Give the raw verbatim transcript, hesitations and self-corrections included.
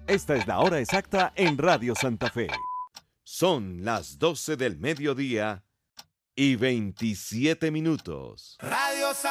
Esta es la hora exacta en Radio Santa Fe. Son las doce del mediodía y veintisiete minutos. Radio Santa